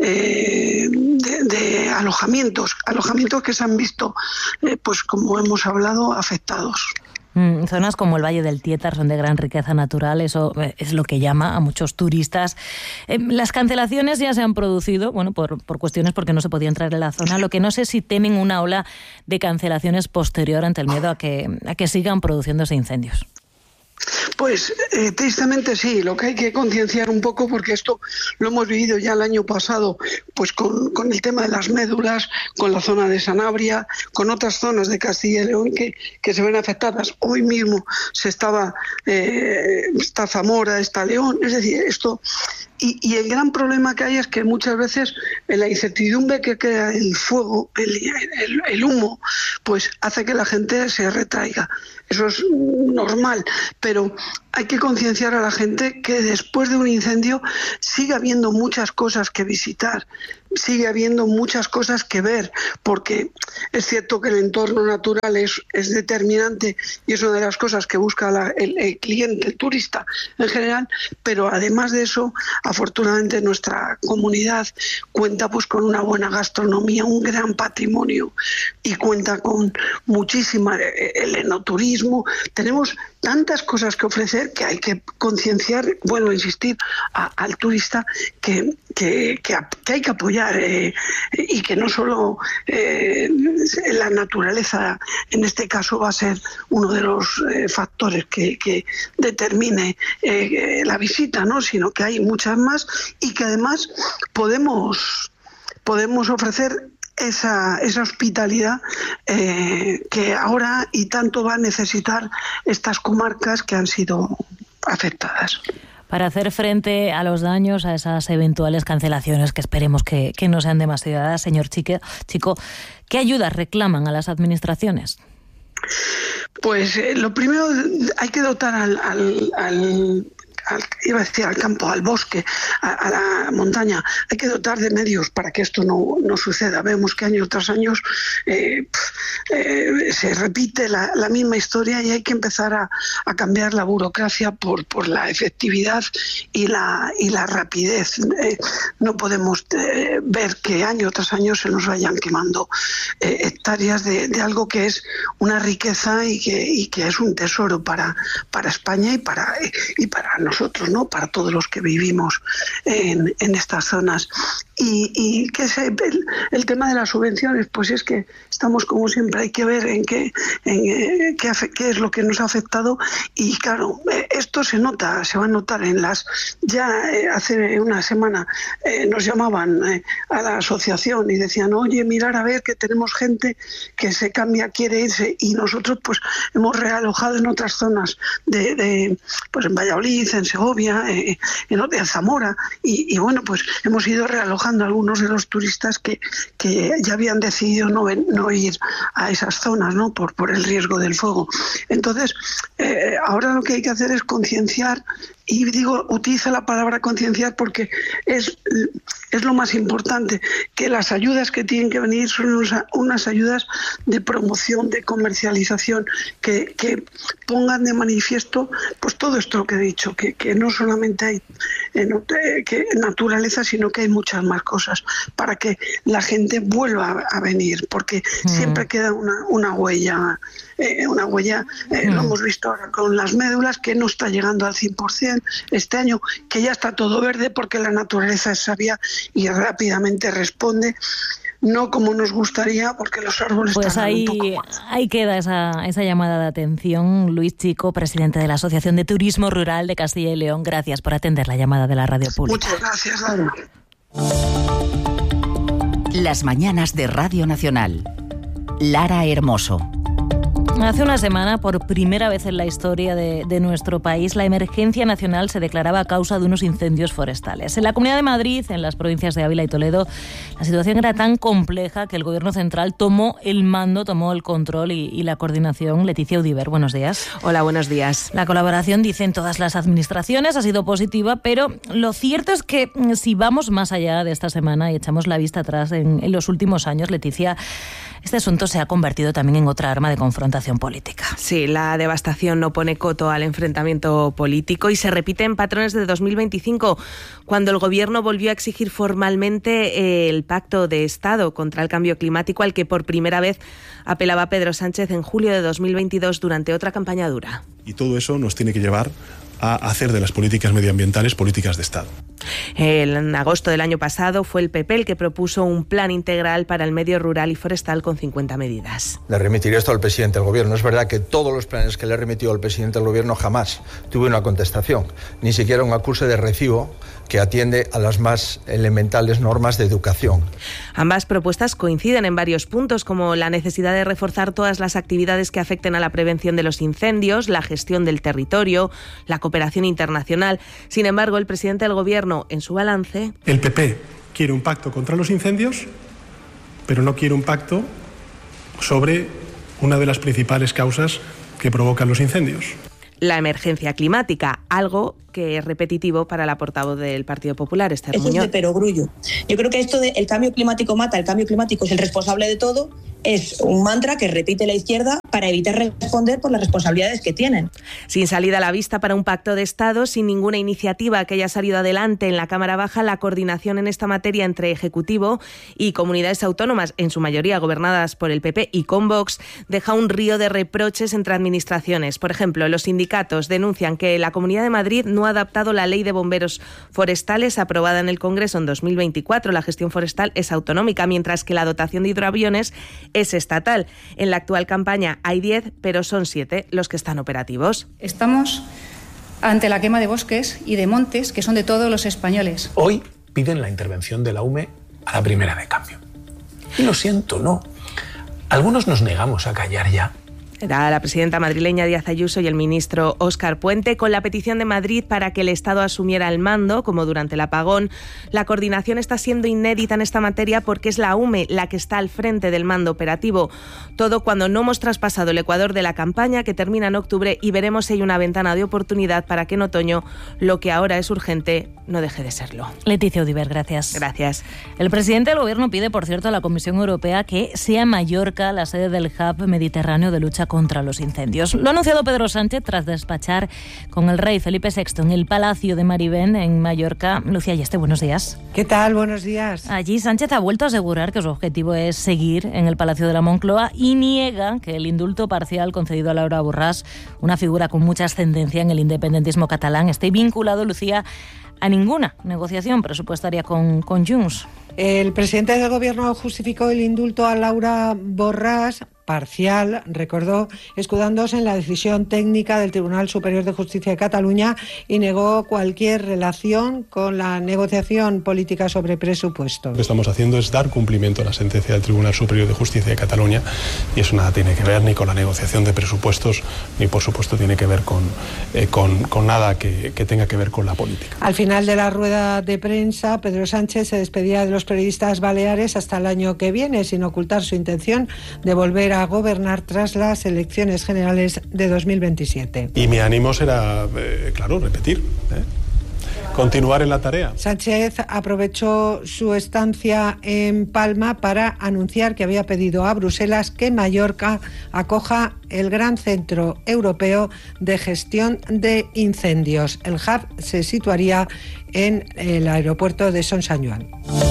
de alojamientos que se han visto, pues como hemos hablado, afectados. Zonas como el Valle del Tietar son de gran riqueza natural, eso es lo que llama a muchos turistas. Las cancelaciones ya se han producido, bueno, por cuestiones porque no se podía entrar en la zona. Lo que no sé si temen una ola de cancelaciones posterior ante el miedo a que sigan produciéndose incendios. Pues tristemente sí, lo que hay que concienciar un poco, porque esto lo hemos vivido ya el año pasado, pues con el tema de las médulas, con la zona de Sanabria, con otras zonas de Castilla y León que se ven afectadas. Hoy mismo está Zamora, está León, es decir, esto... Y el gran problema que hay es que muchas veces la incertidumbre que crea el fuego, el humo, pues hace que la gente se retraiga. Eso es normal, pero hay que concienciar a la gente que después de un incendio sigue habiendo muchas cosas que visitar, sigue habiendo muchas cosas que ver, porque es cierto que el entorno natural es determinante y es una de las cosas que busca el cliente, el turista en general, pero además de eso, afortunadamente nuestra comunidad cuenta pues con una buena gastronomía, un gran patrimonio y cuenta con muchísima el enoturismo. Tenemos tantas cosas que ofrecer que hay que concienciar, bueno, insistir al turista que hay que apoyar y que no solo la naturaleza en este caso va a ser uno de los factores que determine la visita, ¿no? Sino que hay muchas más y que además podemos ofrecer esa hospitalidad que ahora y tanto va a necesitar estas comarcas que han sido afectadas. Para hacer frente a los daños, a esas eventuales cancelaciones que esperemos que no sean demasiadas, señor Chico, ¿qué ayudas reclaman a las administraciones? Pues lo primero, hay que dotar al campo, al bosque, a la montaña. Hay que dotar de medios para que esto no suceda. Vemos que año tras año se repite la misma historia y hay que empezar a cambiar la burocracia por la efectividad y la rapidez. No podemos ver que año tras año se nos vayan quemando hectáreas de algo que es una riqueza y que es un tesoro para España y para nosotros, ¿no? Para todos los que vivimos en estas zonas. Y ¿qué es el tema de las subvenciones? Pues es que estamos, como siempre, hay que ver qué es lo que nos ha afectado y claro, esto se va a notar en hace una semana nos llamaban a la asociación y decían, oye, mirar a ver que tenemos gente que se cambia, quiere irse, y nosotros pues hemos realojado en otras zonas pues en Valladolid, en Segovia, en Zamora y bueno, pues hemos ido realojando a algunos de los turistas que ya habían decidido no ir a esas zonas, ¿no? por el riesgo del fuego. Entonces, ahora lo que hay que hacer es concienciar, y utiliza la palabra concienciar porque es lo más importante, que las ayudas que tienen que venir son unas ayudas de promoción, de comercialización, que pongan de manifiesto pues todo esto que he dicho, que no solamente hay naturaleza, sino que hay muchas más cosas para que la gente vuelva a venir, porque siempre queda una huella. Lo hemos visto ahora con las médulas, que no está llegando al 100% este año, que ya está todo verde porque la naturaleza es sabia y rápidamente responde, no como nos gustaría porque los árboles pues están ahí, un poco más. Ahí queda esa llamada de atención. Luis Chico, presidente de la Asociación de Turismo Rural de Castilla y León, gracias por atender la llamada de la radio pública. Muchas gracias, Laura. Las mañanas de Radio Nacional. Lara Hermoso. Hace una semana, por primera vez en la historia de nuestro país, la emergencia nacional se declaraba a causa de unos incendios forestales. En la Comunidad de Madrid, en las provincias de Ávila y Toledo, la situación era tan compleja que el Gobierno central tomó el mando, tomó el control y la coordinación. Leticia Udiver, buenos días. Hola, buenos días. La colaboración, dicen todas las administraciones, ha sido positiva, pero lo cierto es que si vamos más allá de esta semana y echamos la vista atrás en los últimos años, Leticia, este asunto se ha convertido también en otra arma de confrontación política. Sí, la devastación no pone coto al enfrentamiento político y se repiten patrones de 2025, cuando el Gobierno volvió a exigir formalmente el Pacto de Estado contra el Cambio Climático, al que por primera vez apelaba Pedro Sánchez en julio de 2022 durante otra campaña dura. Y todo eso nos tiene que llevar a hacer de las políticas medioambientales políticas de Estado. En agosto del año pasado fue el PP el que propuso un plan integral para el medio rural y forestal con 50 medidas. Le remitiré esto al presidente del Gobierno. Es verdad que todos los planes que le he remitido al presidente del Gobierno jamás tuve una contestación, ni siquiera un acuse de recibo que atiende a las más elementales normas de educación. Ambas propuestas coinciden en varios puntos, como la necesidad de reforzar todas las actividades que afecten a la prevención de los incendios, la gestión del territorio, la cooperación internacional. Sin embargo, el presidente del Gobierno, en su balance... El PP quiere un pacto contra los incendios, pero no quiere un pacto sobre una de las principales causas que provocan los incendios. La emergencia climática, algo que es repetitivo para la portavoz del Partido Popular, Esther Muñoz. Eso es de perogrullo. Yo creo que esto de el cambio climático mata, el cambio climático es el responsable de todo, es un mantra que repite la izquierda para evitar responder por las responsabilidades que tienen. Sin salida a la vista para un pacto de Estado, sin ninguna iniciativa que haya salido adelante en la Cámara Baja, la coordinación en esta materia entre Ejecutivo y comunidades autónomas, en su mayoría gobernadas por el PP y con Vox, deja un río de reproches entre administraciones. Por ejemplo, los sindicatos denuncian que la Comunidad de Madrid no ha adaptado la Ley de Bomberos Forestales aprobada en el Congreso en 2024. La gestión forestal es autonómica, mientras que la dotación de hidroaviones es estatal. En la actual campaña hay 10, pero son 7 los que están operativos. Estamos ante la quema de bosques y de montes que son de todos los españoles. Hoy piden la intervención de la UME a la primera de cambio. Y lo siento, no. Algunos nos negamos a callar ya. Era la presidenta madrileña Díaz Ayuso y el ministro Óscar Puente con la petición de Madrid para que el Estado asumiera el mando, como durante el apagón. La coordinación está siendo inédita en esta materia porque es la UME la que está al frente del mando operativo. Todo cuando no hemos traspasado el ecuador de la campaña, que termina en octubre, y veremos si hay una ventana de oportunidad para que en otoño lo que ahora es urgente no deje de serlo. Leticia Odiver, gracias. Gracias. El presidente del Gobierno pide, por cierto, a la Comisión Europea que sea Mallorca la sede del Hub Mediterráneo de lucha contra los incendios. Lo ha anunciado Pedro Sánchez tras despachar con el rey Felipe VI en el Palacio de Marivén, en Mallorca. Lucía Yeste, buenos días. ¿Qué tal? Buenos días. Allí Sánchez ha vuelto a asegurar que su objetivo es seguir en el Palacio de la Moncloa y niega que el indulto parcial concedido a Laura Borràs, una figura con mucha ascendencia en el independentismo catalán, esté vinculado, Lucía, a ninguna negociación presupuestaria con Junts. El presidente del Gobierno justificó el indulto a Laura Borràs parcial, recordó, escudándose en la decisión técnica del Tribunal Superior de Justicia de Cataluña y negó cualquier relación con la negociación política sobre presupuestos. Lo que estamos haciendo es dar cumplimiento a la sentencia del Tribunal Superior de Justicia de Cataluña y eso nada tiene que ver ni con la negociación de presupuestos ni por supuesto tiene que ver con nada que tenga que ver con la política. Al final de la rueda de prensa, Pedro Sánchez se despedía de los periodistas baleares hasta el año que viene, sin ocultar su intención de volver a gobernar tras las elecciones generales de 2027. Y mi ánimo será, claro, repetir, continuar en la tarea. Sánchez aprovechó su estancia en Palma para anunciar que había pedido a Bruselas que Mallorca acoja el Gran Centro Europeo de Gestión de Incendios. El hub se situaría en el aeropuerto de Son Sanyuan.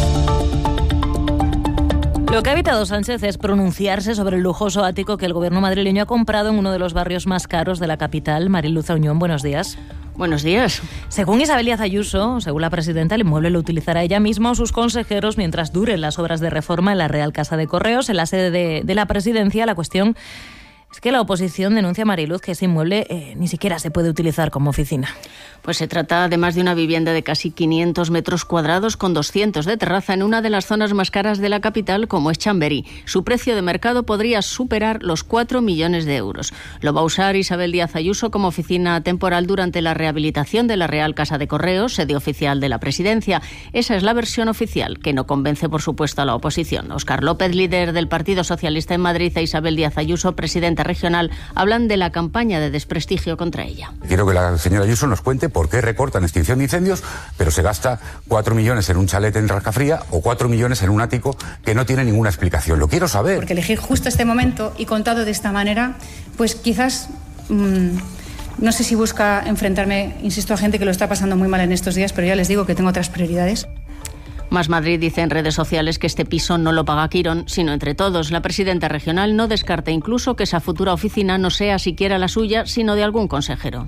Lo que ha evitado Sánchez es pronunciarse sobre el lujoso ático que el gobierno madrileño ha comprado en uno de los barrios más caros de la capital. Mariluz Auñón, buenos días. Buenos días. Según Isabel Díaz Ayuso, según la presidenta, el inmueble lo utilizará ella misma o sus consejeros mientras duren las obras de reforma en la Real Casa de Correos. En la sede de la presidencia, la cuestión es que la oposición denuncia, Mariluz, que ese inmueble ni siquiera se puede utilizar como oficina. Pues se trata además de una vivienda de casi 500 metros cuadrados con 200 de terraza en una de las zonas más caras de la capital, como es Chamberí. Su precio de mercado podría superar los 4 millones de euros. Lo va a usar Isabel Díaz Ayuso como oficina temporal durante la rehabilitación de la Real Casa de Correos, sede oficial de la presidencia. Esa es la versión oficial, que no convence, por supuesto, a la oposición. Óscar López, líder del Partido Socialista en Madrid, e Isabel Díaz Ayuso, presidenta presidenta regional hablan de la campaña de desprestigio contra ella. Quiero que la señora Ayuso nos cuente por qué recortan extinción de incendios, pero se gasta 4 millones en un chalet en Rascafría o 4 millones en un ático que no tiene ninguna explicación. Lo quiero saber. Porque elegir justo este momento y contado de esta manera, pues quizás... no sé si busca enfrentarme, insisto, a gente que lo está pasando muy mal en estos días, pero ya les digo que tengo otras prioridades. Más Madrid dice en redes sociales que este piso no lo paga Quirón, sino entre todos. La presidenta regional no descarta incluso que esa futura oficina no sea siquiera la suya, sino de algún consejero.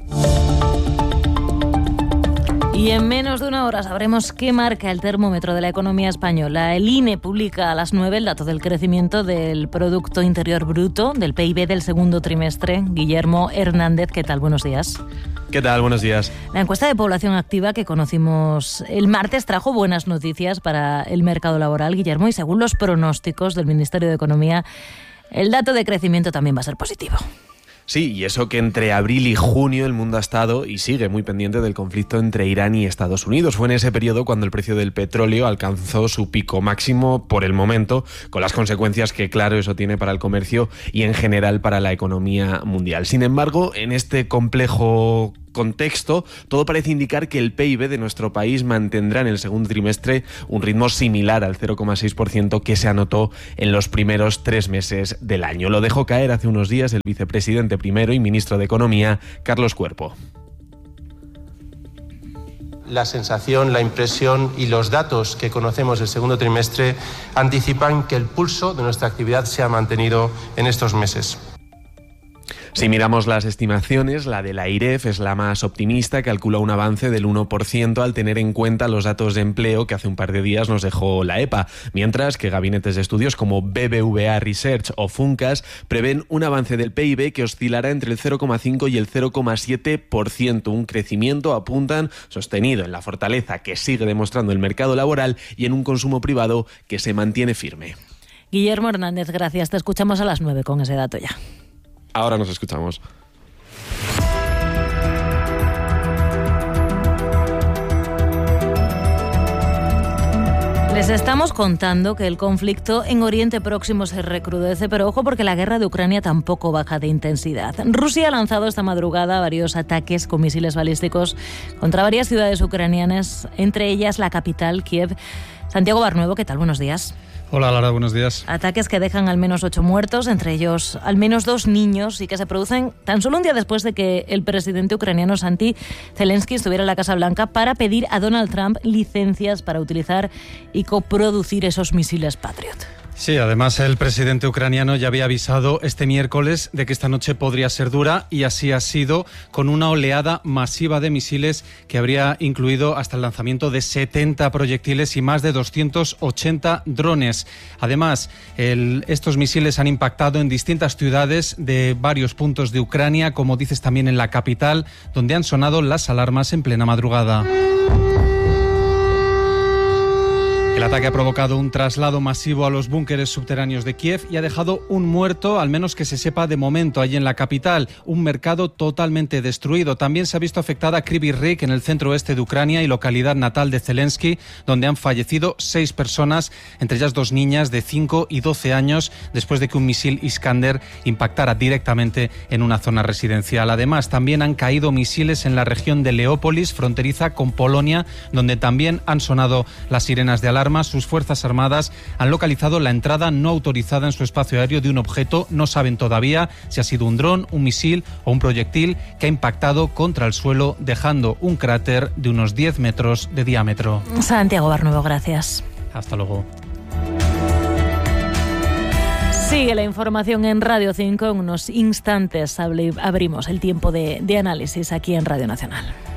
Y en menos de una hora sabremos qué marca el termómetro de la economía española. El INE publica a las 9 el dato del crecimiento del Producto Interior Bruto, del PIB del segundo trimestre. Guillermo Hernández, ¿qué tal? Buenos días. ¿Qué tal? Buenos días. La encuesta de población activa que conocimos el martes trajo buenas noticias para el mercado laboral, Guillermo, y según los pronósticos del Ministerio de Economía, el dato de crecimiento también va a ser positivo. Sí, y eso que entre abril y junio el mundo ha estado y sigue muy pendiente del conflicto entre Irán y Estados Unidos. Fue en ese periodo cuando el precio del petróleo alcanzó su pico máximo por el momento, con las consecuencias que, claro, eso tiene para el comercio y en general para la economía mundial. Sin embargo, en este complejo contexto, todo parece indicar que el PIB de nuestro país mantendrá en el segundo trimestre un ritmo similar al 0,6% que se anotó en los primeros 3 meses del año. Lo dejó caer hace unos días el vicepresidente primero y ministro de Economía, Carlos Cuerpo. La sensación, la impresión y los datos que conocemos del segundo trimestre anticipan que el pulso de nuestra actividad se ha mantenido en estos meses. Si miramos las estimaciones, la de la IREF es la más optimista, calcula un avance del 1% al tener en cuenta los datos de empleo que hace un par de días nos dejó la EPA, mientras que gabinetes de estudios como BBVA Research o Funcas prevén un avance del PIB que oscilará entre el 0,5 y el 0,7%, un crecimiento, apuntan, sostenido en la fortaleza que sigue demostrando el mercado laboral y en un consumo privado que se mantiene firme. Guillermo Hernández, gracias. Te escuchamos a las 9 con ese dato ya. Ahora nos escuchamos. Les estamos contando que el conflicto en Oriente Próximo se recrudece, pero ojo porque la guerra de Ucrania tampoco baja de intensidad. Rusia ha lanzado esta madrugada varios ataques con misiles balísticos contra varias ciudades ucranianas, entre ellas la capital, Kiev. Santiago Barnuevo, ¿qué tal? Buenos días. Hola, Lara, buenos días. Ataques que dejan al menos 8 muertos, entre ellos al menos 2 niños, y que se producen tan solo un día después de que el presidente ucraniano Santi Zelensky estuviera en la Casa Blanca para pedir a Donald Trump licencias para utilizar y coproducir esos misiles Patriot. Sí, además el presidente ucraniano ya había avisado este miércoles de que esta noche podría ser dura y así ha sido, con una oleada masiva de misiles que habría incluido hasta el lanzamiento de 70 proyectiles y más de 280 drones. Además, estos misiles han impactado en distintas ciudades de varios puntos de Ucrania, como dices también en la capital, donde han sonado las alarmas en plena madrugada. El ataque ha provocado un traslado masivo a los búnkeres subterráneos de Kiev y ha dejado un muerto, al menos que se sepa de momento, allí en la capital. Un mercado totalmente destruido. También se ha visto afectada Kryvyi Rih, en el centro oeste de Ucrania y localidad natal de Zelensky, donde han fallecido 6 personas, entre ellas 2 niñas de 5 y 12 años, después de que un misil Iskander impactara directamente en una zona residencial. Además, también han caído misiles en la región de Leópolis, fronteriza con Polonia, donde también han sonado las sirenas de alarma. Sus fuerzas armadas han localizado la entrada no autorizada en su espacio aéreo de un objeto. No saben todavía si ha sido un dron, un misil o un proyectil que ha impactado contra el suelo, dejando un cráter de unos 10 metros de diámetro. Santiago Barnuevo, gracias. Hasta luego. Sigue la información en Radio 5. En unos instantes abrimos el tiempo de análisis aquí en Radio Nacional.